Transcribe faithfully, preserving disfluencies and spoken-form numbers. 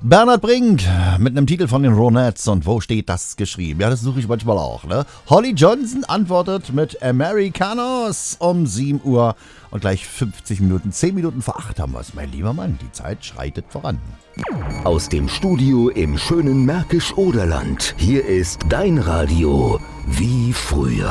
Bernhard Brink mit einem Titel von den Ronettes. Und wo steht das geschrieben? Ja, das suche ich manchmal auch, ne? Holly Johnson antwortet mit Americanos um sieben Uhr und gleich fünfzig Minuten. zehn Minuten vor acht haben wir es, mein lieber Mann. Die Zeit schreitet voran. Aus dem Studio im schönen Märkisch-Oderland. Hier ist dein Radio wie früher.